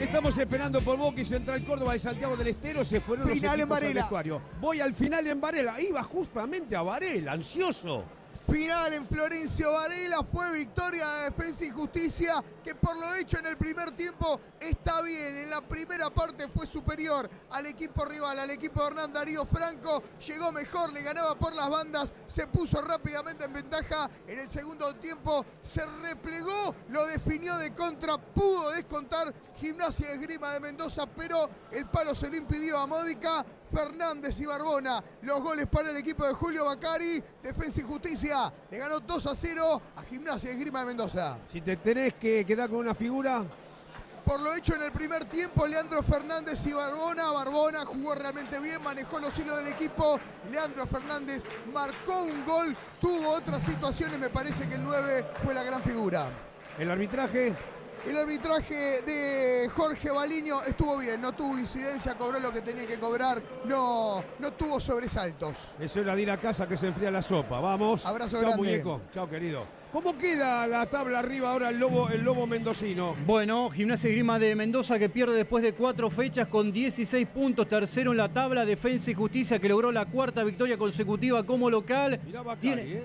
estamos esperando por Boca y Central Córdoba de Santiago del Estero. Se fueron los Final en equipos al Varela. vestuario. Voy al final en Varela. Iba justamente a Varela, ansioso. Final en Florencio Varela, fue victoria de Defensa y Justicia, que por lo hecho en el primer tiempo está bien. En la primera parte fue superior al equipo rival, al equipo de Hernán Darío Franco. Llegó mejor, le ganaba por las bandas, se puso rápidamente en ventaja. En el segundo tiempo se replegó, lo definió de contra, pudo descontar Gimnasia de Esgrima de Mendoza, pero el palo se le impidió a Módica. Fernández y Barbona, los goles para el equipo de Julio Bacari. Defensa y Justicia le ganó 2-0 a Gimnasia de Esgrima de Mendoza. Si te tenés que quedar con una figura, Por lo hecho en el primer tiempo, Leandro Fernández y Barbona. Barbona jugó realmente bien, manejó los hilos del equipo. Leandro Fernández marcó un gol, tuvo otras situaciones, me parece que el 9 fue la gran figura. el arbitraje. El arbitraje de Jorge Baliño estuvo bien, no tuvo incidencia, cobró lo que tenía que cobrar, no tuvo sobresaltos. Es hora de ir a casa que se enfría la sopa. Vamos. Abrazo Chao, grande. muñeco. Chao, querido. ¿Cómo queda la tabla arriba ahora el lobo mendocino? Bueno, Gimnasia Esgrima de Mendoza que pierde después de 4 fechas con 16 puntos, tercero en la tabla. Defensa y Justicia que logró la cuarta victoria consecutiva como local. Mirá Bacari, Tiene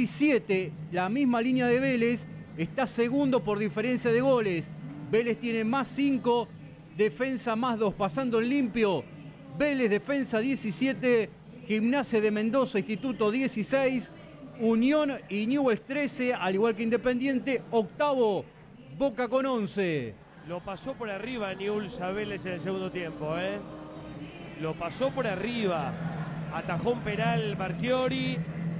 17, la misma línea de Vélez. Está segundo por diferencia de goles. Vélez tiene más 5, Defensa más 2, pasando en limpio. Vélez, Defensa 17, Gimnasia de Mendoza, Instituto 16, Unión y Newell's 13, al igual que Independiente, octavo, Boca con 11. Lo pasó por arriba Newell's a Vélez en el segundo tiempo, ¿eh? Lo pasó por arriba. Atajó un penal Marchiori.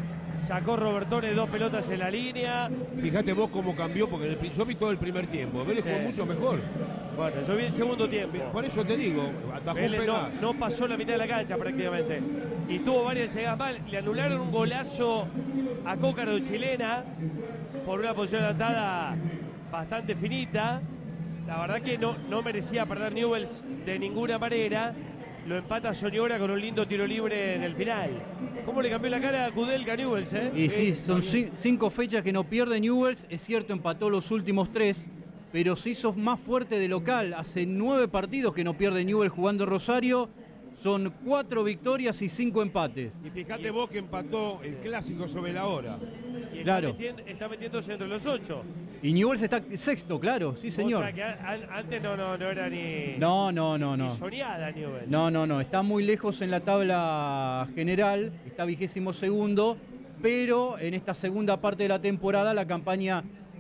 Sacó Robertone 2 pelotas en la línea. Fíjate vos cómo cambió, porque yo vi todo el primer tiempo. Vélez Sí. jugó mucho mejor. Bueno, yo vi el segundo tiempo. Por eso te digo, atajó un Vélez penal. no pasó la mitad de la cancha prácticamente. Y tuvo varias llegadas mal. Le anularon un golazo a Cócaro Chilena por una posición adelantada bastante finita. La verdad que no merecía perder Newell's de ninguna manera. Lo empata Soñora con un lindo tiro libre en el final. ¿Cómo le cambió la cara a Kudelka a Newell's, eh? Y sí, son 5 fechas que no pierde Newell's. Es cierto, empató los últimos 3, pero se hizo más fuerte de local. Hace 9 partidos que no pierde Newell's jugando en Rosario. Son 4 victorias y 5 empates. Y fíjate vos que empató el clásico sobre la hora. Y Claro. está metiéndose entre los 8. Y Newell's está sexto, claro, sí señor. O sea que antes no era ni, No. ni soñada Newell's. No, está muy lejos en la tabla general, está 22º, pero en esta segunda parte de la temporada la campaña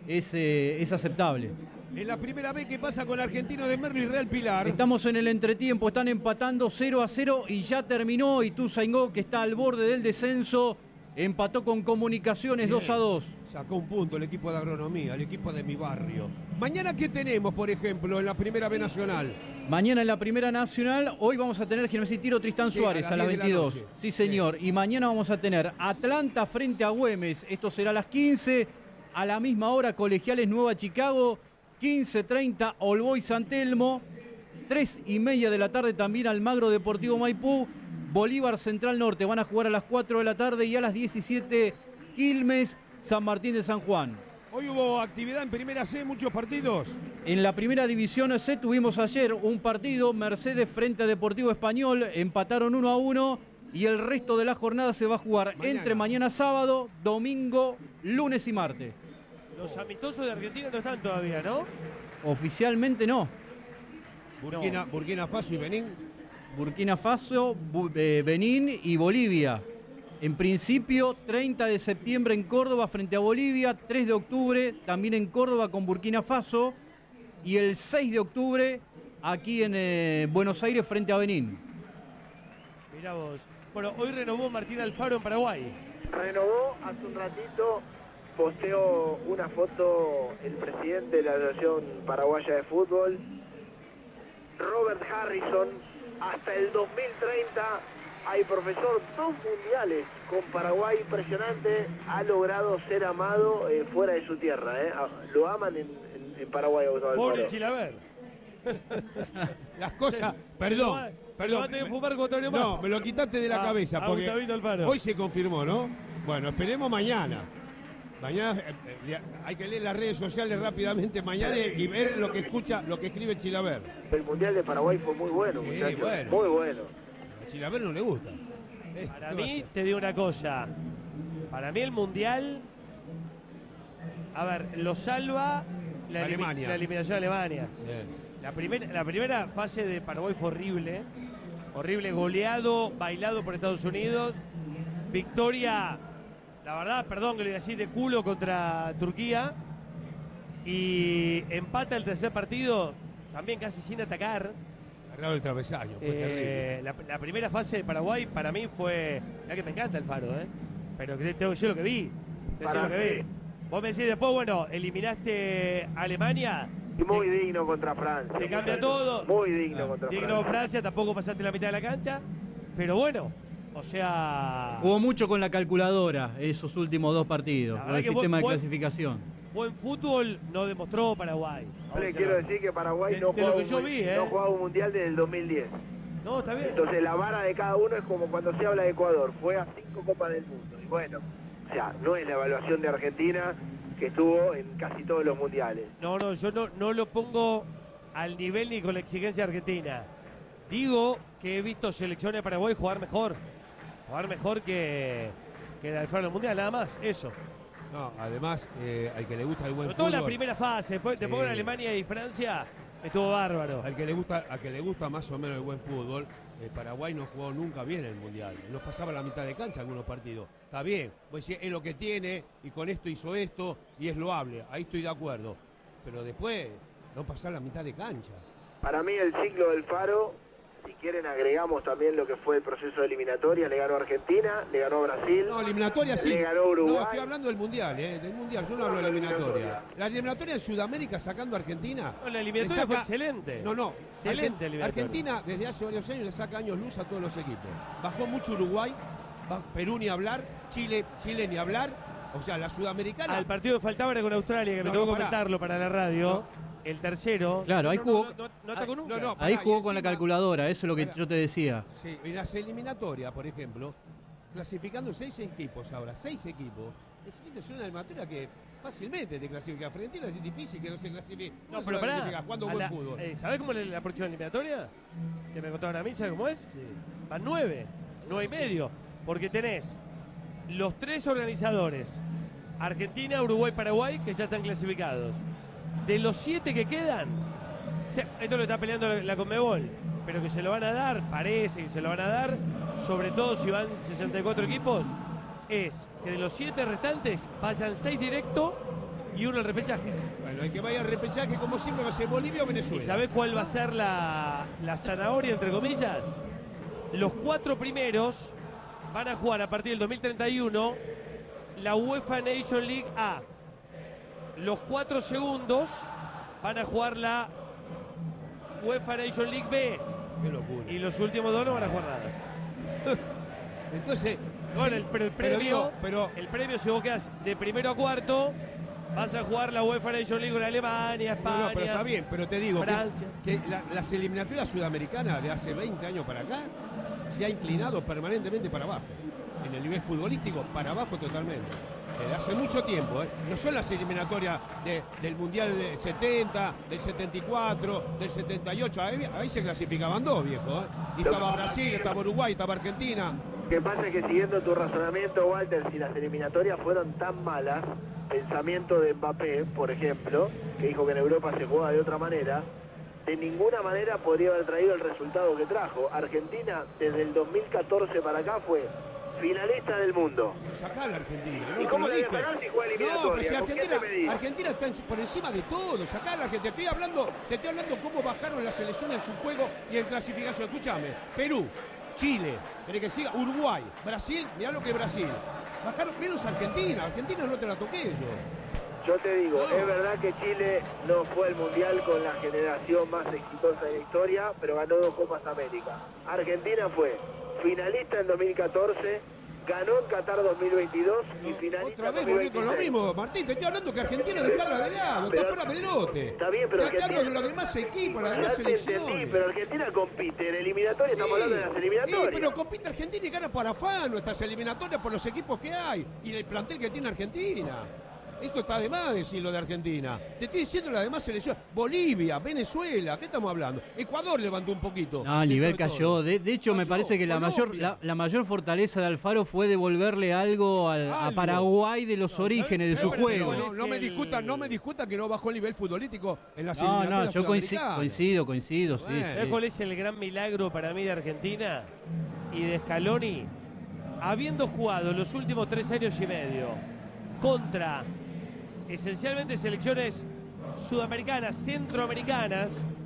es aceptable. En la primera vez que pasa con Argentino de Merlo y Real Pilar. Estamos en el entretiempo, están empatando 0-0 y ya terminó Ituzaingó, que está al borde del descenso, empató con Comunicaciones 2-2. Sacó un punto el equipo de agronomía, el equipo de mi barrio. Mañana, ¿qué tenemos, por ejemplo, en la primera B nacional? Mañana en la Primera Nacional, hoy vamos a tener Gimnasia y Tiro Tristán Sí, Suárez a las 10 de la 22. noche. Sí, señor. Y mañana vamos a tener Atlanta frente a Güemes. Esto será a las 15. A la misma hora, Colegiales Nueva Chicago. 15:30, All Boys San Telmo. 3:30 de la tarde también Almagro Deportivo Maipú. Bolívar Central Norte van a jugar a las 4 de la tarde y a las 17 Quilmes San Martín de San Juan. Hoy hubo actividad en Primera C, muchos partidos. En la Primera División C tuvimos ayer un partido, Mercedes frente a Deportivo Español, empataron 1-1 y el resto de la jornada se va a jugar entre mañana sábado, domingo, lunes y martes. Los amistosos de Argentina no están todavía, ¿no? Oficialmente no. Burkina Faso y Benín. Burkina Faso, Benín y Bolivia. En principio, 30 de septiembre en Córdoba frente a Bolivia, 3 de octubre también en Córdoba con Burkina Faso y el 6 de octubre aquí en Buenos Aires frente a Benín. Mirá vos. Bueno, hoy renovó Martín Alfaro en Paraguay. Renovó hace un ratito, posteó una foto el presidente de la Asociación Paraguaya de Fútbol, Robert Harrison, hasta el 2030 hay profesor, 2 mundiales con Paraguay, impresionante, ha logrado ser amado fuera de su tierra, lo aman en Paraguay. Pobre Chilaver. Las cosas, perdón. perdón. Va a tener que fumar con Antonio No, Más. me lo quitaste de la cabeza, porque Gustavito Alfaro. hoy se confirmó, ¿no? Bueno, esperemos mañana. Mañana hay que leer las redes sociales rápidamente mañana y ver lo que escucha, lo que escribe Chilaver. El Mundial de Paraguay fue muy bueno, Sí, muchachos. bueno. Muy bueno. A Chilaver no le gusta. Para ¿qué va a mí, hacer? te digo una cosa. Para mí el Mundial, a ver, lo salva Alemania. la eliminación de Alemania. Bien. La primera fase de Paraguay fue horrible. Horrible, goleado, bailado por Estados Unidos. Victoria, la verdad, perdón que le diga así, de culo contra Turquía. Y empata el tercer partido, también casi sin atacar. Agarrado el travesaño, fue terrible. La primera fase de Paraguay para mí fue. Mirá que me encanta el Faro, ¿eh? Pero que tengo que decir lo que vi. Tengo que decir lo que vi. Vos me decís después, bueno, eliminaste a Alemania. Y muy digno contra Francia. Te cambia todo. Muy digno contra Digno Francia. Francia, tampoco pasaste la mitad de la cancha. Pero bueno, o sea. Jugó mucho con la calculadora esos últimos dos partidos, La con verdad el que sistema de buen- clasificación. Buen fútbol no demostró Paraguay. Yo Vamos le a quiero ver. decir que Paraguay De- no de lo jugaba que yo vi, no jugaba un mundial desde el 2010. No, está bien. Entonces la vara de cada uno es como cuando se habla de Ecuador. Fue a 5 Copas del Mundo. Y bueno, o sea, no es la evaluación de Argentina que estuvo en casi todos los mundiales. No, yo no lo pongo al nivel ni con la exigencia argentina. Digo que he visto selecciones de Paraguay jugar mejor. Jugar mejor que la del Faro Mundial, nada más. Eso. No, además, al que le gusta el buen Sobre todo fútbol. la primera fase. Después te Sí. pongo en Alemania y Francia. Estuvo bárbaro. Al que le gusta más o menos el buen fútbol, Paraguay no jugó nunca bien en el Mundial. Nos pasaba la mitad de cancha algunos partidos. Está bien, pues es lo que tiene y con esto hizo esto y es loable. Ahí estoy de acuerdo. Pero después no pasar la mitad de cancha. Para mí el ciclo del Faro, si quieren agregamos también lo que fue el proceso de eliminatoria, le ganó a Argentina, le ganó a Brasil. No, eliminatoria sí. Le ganó Uruguay. No, estoy hablando del Mundial, del Mundial. Yo no hablo de la eliminatoria. La eliminatoria en Sudamérica sacando a Argentina. No, la eliminatoria le fue excelente. No. Excelente eliminatoria. Argentina desde hace varios años le saca años luz a todos los equipos. Bajó mucho Uruguay, Perú ni hablar, Chile ni hablar. O sea, la sudamericana. Al partido que faltaba era con Australia, que me No, tocó no, pará. comentarlo para la radio. El tercero. Claro, ahí jugó. No atacó nunca. no, Ahí pará, jugó y con la encima- calculadora, eso es lo que Pará. yo te decía. Sí, en las eliminatorias, por ejemplo, clasificando 6 equipos ahora, 6 equipos, es una eliminatoria que fácilmente te clasifica. Argentina es difícil que no se clasifique. No, se pero va a pará. clasificar? Jugando A buen la- fútbol. ¿Sabés cómo es la próxima eliminatoria? Que me contaron a mí, ¿sabés cómo es? Sí. Van 9 y medio. Porque tenés los 3 organizadores, Argentina, Uruguay, Paraguay, que ya están clasificados. De los 7 que quedan, esto lo está peleando la Conmebol, pero que se lo van a dar, parece que se lo van a dar, sobre todo si van 64 equipos, es que de los 7 restantes vayan 6 directos y uno al repechaje. Bueno, el que vaya al repechaje, como siempre, va a ser Bolivia o Venezuela. ¿Y sabés cuál va a ser la zanahoria, entre comillas? Los 4 primeros van a jugar a partir del 2031 la UEFA Nation League A. Los 4 segundos van a jugar la UEFA Nation League B. Qué locura. Y los últimos 2 no van a jugar nada. Entonces, Bueno, sí, pero el premio, digo, pero el premio, si vos quedás de primero a cuarto, vas a jugar la UEFA Nation League con Alemania, España. no, pero está bien, pero te digo que, Francia. las eliminatorias sudamericanas de hace 20 años para acá se ha inclinado permanentemente para abajo. En el nivel futbolístico, para abajo totalmente. Desde hace mucho tiempo, ¿eh? No son las eliminatorias del Mundial del 70, del 74, del 78. Ahí se clasificaban 2, viejo. ¿eh? Y estaba Brasil, estaba Uruguay, estaba Argentina. Lo que pasa es que siguiendo tu razonamiento, Walter, si las eliminatorias fueron tan malas, pensamiento de Mbappé, por ejemplo, que dijo que en Europa se juega de otra manera, de ninguna manera podría haber traído el resultado que trajo. Argentina, desde el 2014 para acá, fue finalista del mundo. Sacá a la Argentina. ¿Y ¿no? cómo Te le lo voy a dije. sacar si juega eliminatoria? No, pero si ¿Con quién te medís? Argentina está por encima de todo. Sacá a la Argentina. Te estoy hablando cómo bajaron las selecciones en su juego y en clasificación. Escúchame. Perú, Chile, ¿querés que siga? Uruguay, Brasil, mirá lo que es Brasil. Bajaron menos Argentina. Argentina no te la toqué yo. Yo te digo, No. es verdad que Chile no fue al Mundial con la generación más exitosa de la historia, pero ganó 2 Copas América. Argentina fue finalista en 2014, ganó en Qatar 2022 y finalista Otra en vez volví 2026. con lo mismo, Martín. Te estoy hablando que Argentina dejarla de lado. Pero- Está fuera del lote. Está bien, pero Te hablo de Argentina- los demás equipos, las Ya demás te entendí, selecciones. pero Argentina compite en eliminatoria, estamos hablando de las Sí, eliminatorias. pero compite Argentina y gana para afán nuestras eliminatorias por los equipos que hay y el plantel que tiene Argentina. Esto está de más decir lo de Argentina. Te estoy diciendo la demás selección. Bolivia, Venezuela, ¿qué estamos hablando? Ecuador levantó un poquito. No, el nivel dentro de cayó. todo. De hecho, me Cayó. parece que la mayor fortaleza de Alfaro fue devolverle algo a Algo. Paraguay de los orígenes de su Bueno, juego. pero no me discutan que no bajó el nivel futbolístico en la No, eliminatorias yo sudamericanas. coincido, sí, Bueno. ¿Sabes sí. cuál es el gran milagro para mí de Argentina y de Scaloni? Habiendo jugado los últimos 3 años y medio contra esencialmente selecciones sudamericanas, centroamericanas,